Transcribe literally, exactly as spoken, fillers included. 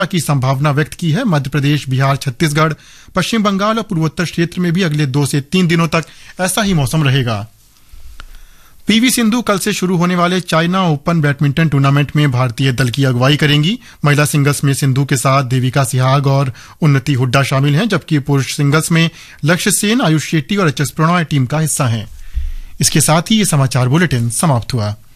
की संभावना व्यक्त की है। मध्य प्रदेश, बिहार, छत्तीसगढ़, पश्चिम बंगाल और पूर्वोत्तर क्षेत्र में भी अगले दो से तीन दिनों तक ऐसा ही मौसम रहेगा। पीवी सिंधु कल से शुरू होने वाले चाइना ओपन बैडमिंटन टूर्नामेंट में भारतीय दल की अगुवाई करेंगी। महिला सिंगल्स में सिंधु के साथ देविका सिहाग और उन्नति हुड्डा शामिल हैं, जबकि पुरुष सिंगल्स में लक्ष्य सेन, आयुष शेट्टी और एच एस प्रणॉय टीम का हिस्सा हैं। इसके साथ ही ये समाचार बुलेटिन समाप्त हुआ।